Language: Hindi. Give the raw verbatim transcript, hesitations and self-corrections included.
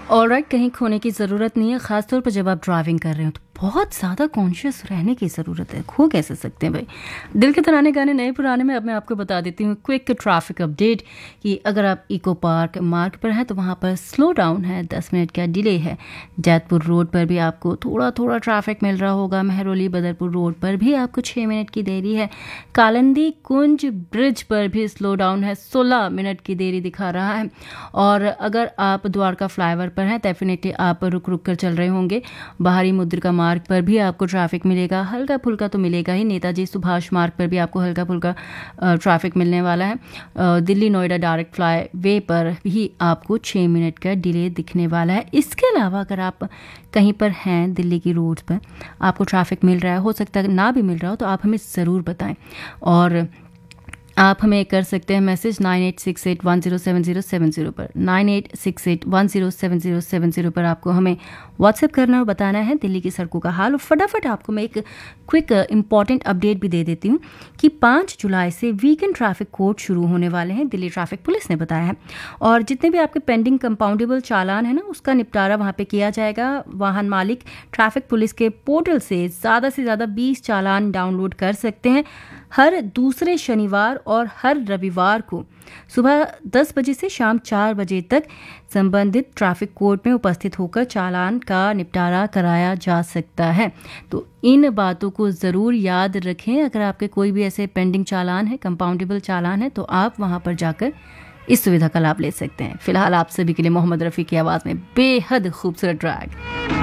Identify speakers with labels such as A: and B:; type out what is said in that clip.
A: ऑलराइट, कहीं खोने की ज़रूरत नहीं है, ख़ासतौर पर जब आप ड्राइविंग कर रहे हो तो बहुत ज़्यादा कॉन्शियस रहने की ज़रूरत है। खो कैसे सकते हैं भाई। दिल के तराने गाने नए पुराने में अब मैं आपको बता देती हूँ क्विक ट्रैफिक अपडेट कि अगर आप इको पार्क मार्ग पर हैं तो वहाँ पर स्लो डाउन है, दस मिनट का डिले है। जैतपुर रोड पर भी आपको थोड़ा थोड़ा ट्रैफिक मिल रहा होगा। मेहरौली बदरपुर रोड पर भी आपको छः मिनट की देरी है। कालंदी कुंज ब्रिज पर भी स्लो डाउन है, सोलह मिनट की देरी दिखा रहा है। और अगर आप द्वारका फ्लाईओवर पर हैं डेफिनेटली आप रुक रुक कर चल रहे होंगे। बाहरी मुद्रिका मार्ग पर भी आपको ट्रैफिक मिलेगा, हल्का फुल्का तो मिलेगा ही। नेताजी सुभाष मार्ग पर भी आपको हल्का फुल्का ट्रैफिक मिलने वाला है। दिल्ली नोएडा डायरेक्ट फ्लाई वे पर भी आपको छः मिनट का डिले दिखने वाला है। इसके अलावा अगर आप कहीं पर हैं दिल्ली की रोड पर आपको ट्रैफिक मिल रहा है, हो सकता है ना भी मिल रहा हो, तो आप हमें ज़रूर बताएं। और आप हमें कर सकते हैं message nine eight six eight one zero seven zero seven zero पर nine eight six eight one zero seven zero seven zero पर आपको हमें व्हाट्सएप करना और बताना है दिल्ली की सड़कों का हाल। और फटाफट आपको मैं एक क्विक इंपॉर्टेंट अपडेट भी दे देती हूँ कि पाँच जुलाई से वीकेंड ट्रैफिक कोर्ट शुरू होने वाले हैं, दिल्ली ट्रैफिक पुलिस ने बताया है। और जितने भी आपके पेंडिंग कंपाउंडेबल चालान है ना, उसका निपटारा वहाँ पर किया जाएगा। वाहन मालिक ट्रैफिक पुलिस के पोर्टल से ज़्यादा से ज़्यादा बीस चालान डाउनलोड कर सकते हैं। हर दूसरे शनिवार और हर रविवार को सुबह दस बजे से शाम चार बजे तक संबंधित ट्रैफिक कोर्ट में उपस्थित होकर चालान का निपटारा कराया जा सकता है। तो इन बातों को ज़रूर याद रखें। अगर आपके कोई भी ऐसे पेंडिंग चालान है, कंपाउंडेबल चालान है, तो आप वहां पर जाकर इस सुविधा का लाभ ले सकते हैं। फिलहाल आप सभी के लिए मोहम्मद रफ़ी की आवाज़ में बेहद खूबसूरत ट्रैक।